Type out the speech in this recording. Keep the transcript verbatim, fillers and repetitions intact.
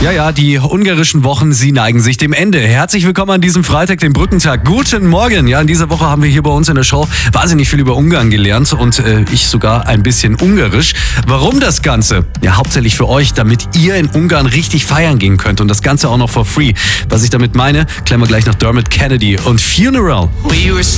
Ja, ja, die ungarischen Wochen, sie neigen sich dem Ende. Herzlich willkommen an diesem Freitag, dem Brückentag. Guten Morgen. Ja, in dieser Woche haben wir hier bei uns in der Show wahnsinnig viel über Ungarn gelernt und äh, ich sogar ein bisschen Ungarisch. Warum das Ganze? Ja, hauptsächlich für euch, damit ihr in Ungarn richtig feiern gehen könnt und das Ganze auch noch for free. Was ich damit meine, klären wir gleich nach Dermot Kennedy und Funeral.